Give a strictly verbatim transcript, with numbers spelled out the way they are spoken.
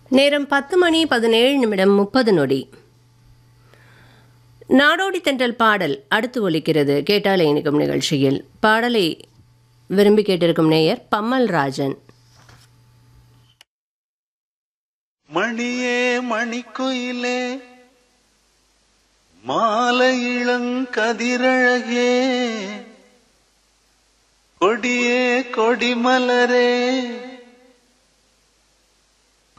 நேரம் பத்து மணி பதினேழு நிமிடம் முப்பது நொடி. நாடோடி தென்றல் பாடல் அடுத்து ஒலிக்கிறது. கேட்டாலே இனிக்கும் நிகழ்ச்சியில் பாடலை விரும்பி கேட்டிருக்கும் நேயர் பம்மல் ராஜன். மணியே மணிக்குயிலே மாலை இளங்கதிரழகே கொடியே கொடிமலரே